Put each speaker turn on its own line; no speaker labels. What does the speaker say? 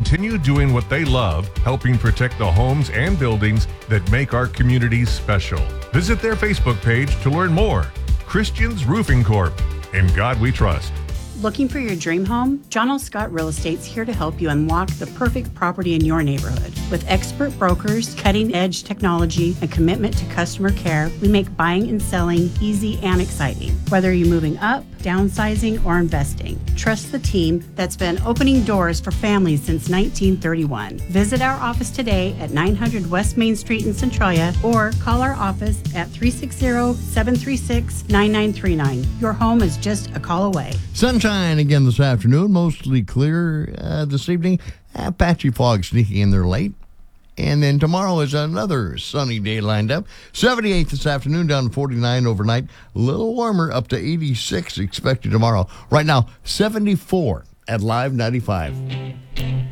continue doing what they love, helping protect the homes and buildings that make our communities special. Visit their Facebook page to learn more. Christians Roofing Corp. In God we trust.
Looking for your dream home? John L. Scott Real Estate's here to help you unlock the perfect property in your neighborhood. With expert brokers, cutting-edge technology, and commitment to customer care, we make buying and selling easy and exciting. Whether you're moving up, downsizing, or investing, trust the team that's been opening doors for families since 1931. Visit our office today at 900 West Main Street in Centralia or call our office at 360-736-9939. Your home is just a call away.
Sunshine again this afternoon, mostly clear this evening. Patchy fog sneaking in there late. And then tomorrow is another sunny day lined up. 78 this afternoon, down to 49 overnight. A little warmer, up to 86 expected tomorrow. Right now, 74 at Live 95.